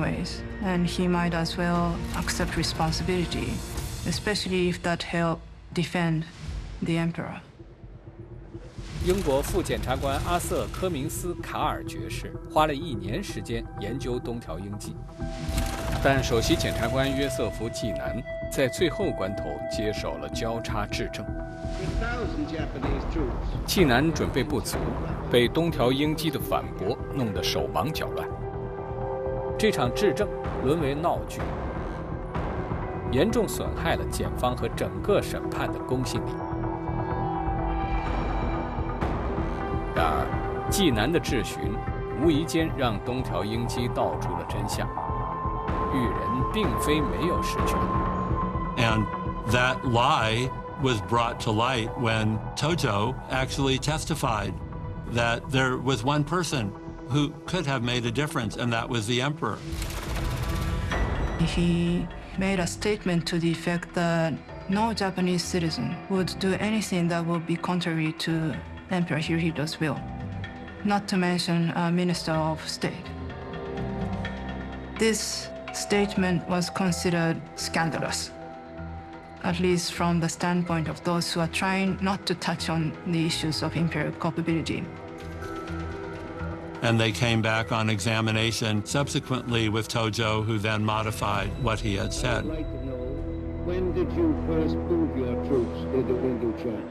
anyways, and he might as well accept responsibility, especially if that help defend the emperor. 英国副检察官阿瑟·科明斯卡尔爵士花了1年时间研究东条英机，但首席检察官约瑟夫·纪南在最后关头接手了交叉质证。纪南准备不足，被东条英机的反驳弄得手忙脚乱。这场质证沦为闹剧，严重损害了检方和整个审判的公信力。然而，纪南的质询无意间让东条英机道出了真相：裕仁并非没有实权。 And that lie was brought to light when Tojo actually testified that there was one person who could have made a difference, and that was the emperor. He made a statement to the effect that no Japanese citizen would do anything that would be contrary to Emperor Hirohito's will, not to mention a minister of state. This statement was considered scandalous, at least from the standpoint of those who are trying not to touch on the issues of imperial culpability. And they came back on examination subsequently with Tojo, who then modified what he had said. I'd like to know, when did you first move your troops into Indochina?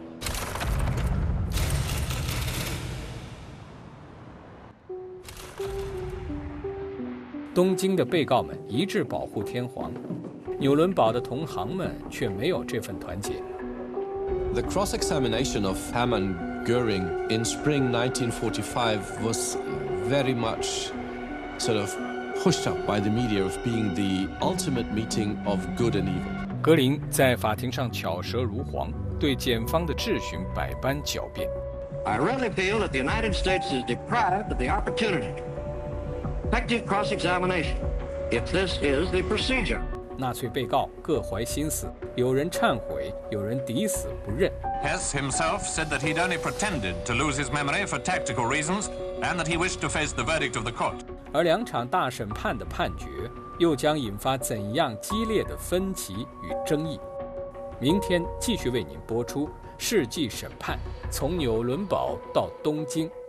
东京的被告们一致保护天皇，纽伦堡的同行们却没有这份团结。 The cross-examination of Hermann Göring in spring 1945 was very much sort of pushed up by the media of being the ultimate meeting of good and evil. 格林在法庭上巧舌如簧，对检方的质询百般狡辩。 I really feel that the United States is deprived of the opportunity effective cross-examination, if this is the procedure. 纳粹被告各怀心思，有人忏悔，有人抵死不认。 Hess himself said that he'd only pretended to lose his memory for tactical reasons, and that he wished to face the verdict of the court. 而2场大审判的判决，又将引发怎样激烈的分歧与争议？明天继续为您播出《世纪审判：从纽伦堡到东京》。